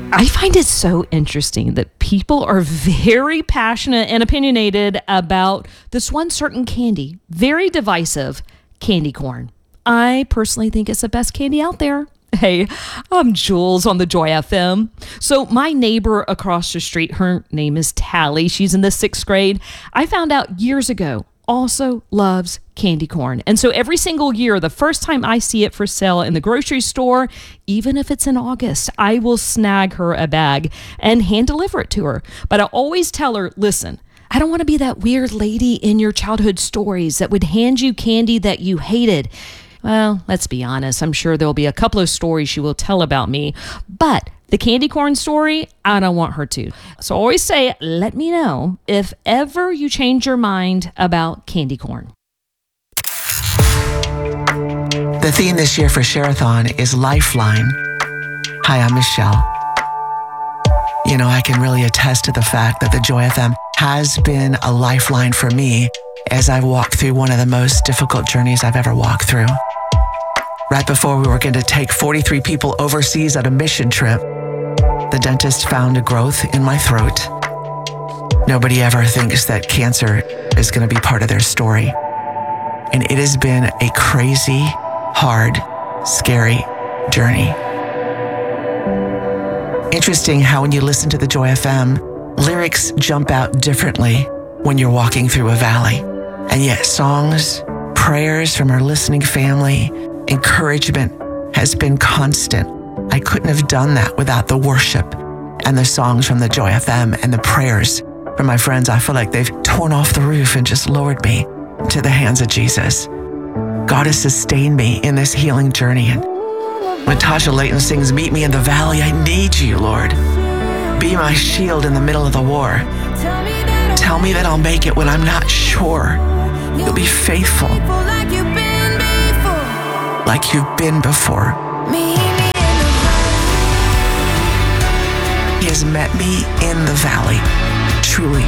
I find it so interesting that people are very passionate and opinionated about this one certain candy, very divisive, candy corn. I personally think it's the best candy out there. Hey, I'm Jules on the Joy FM. So my neighbor across the street, her name is Tally. She's in the 6th grade. I found out years ago, also loves candy corn. And so every single year, the first time I see it for sale in the grocery store, even if it's in August, I will snag her a bag and hand deliver it to her. But I always tell her, listen, I don't want to be that weird lady in your childhood stories that would hand you candy that you hated. Well, let's be honest. I'm sure there'll be a couple of stories she will tell about me, but the candy corn story, I don't want her to. So I always say, let me know if ever you change your mind about candy corn. The theme this year for Share-a-thon is Lifeline. Hi, I'm Michelle. You know, I can really attest to the fact that the Joy FM has been a lifeline for me as I've walked through one of the most difficult journeys I've ever walked through. Right before we were going to take 43 people overseas on a mission trip, the dentist found a growth in my throat. Nobody ever thinks that cancer is going to be part of their story. And it has been a crazy, hard, scary journey. Interesting how when you listen to the Joy FM, lyrics jump out differently when you're walking through a valley. And yet songs, prayers from our listening family, encouragement has been constant. I couldn't have done that without the worship and the songs from the Joy FM and the prayers from my friends. I feel like they've torn off the roof and just lowered me to the hands of Jesus. God has sustained me in this healing journey. And when Tasha Layton sings, "Meet me in the valley, I need you, Lord. Be my shield in the middle of the war. Tell me that I'll make it when I'm not sure. You'll be faithful like you've been before." He has met me in the valley, truly.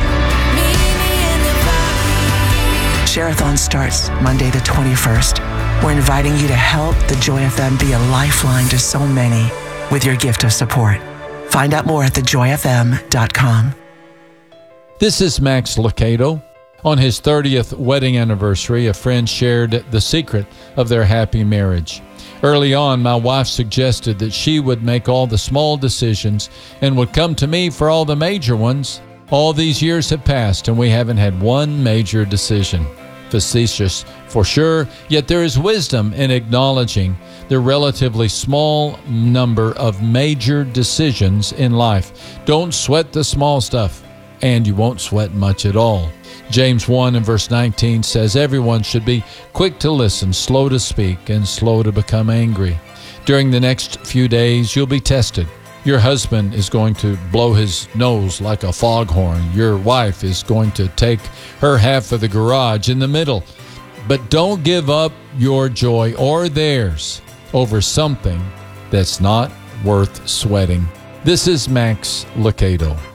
Share-a-thon starts Monday the 21st. We're inviting you to help the Joy FM be a lifeline to so many with your gift of support. Find out more at thejoyfm.com. This is Max Lucado. On his 30th wedding anniversary, a friend shared the secret of their happy marriage. Early on, my wife suggested that she would make all the small decisions and would come to me for all the major ones. All these years have passed and we haven't had one major decision. Facetious for sure, yet there is wisdom in acknowledging the relatively small number of major decisions in life. Don't sweat the small stuff, and you won't sweat much at all. James 1 and verse 19 says, everyone should be quick to listen, slow to speak, and slow to become angry. During the next few days, you'll be tested. Your husband is going to blow his nose like a foghorn. Your wife is going to take her half of the garage in the middle. But don't give up your joy or theirs over something that's not worth sweating. This is Max Lucado.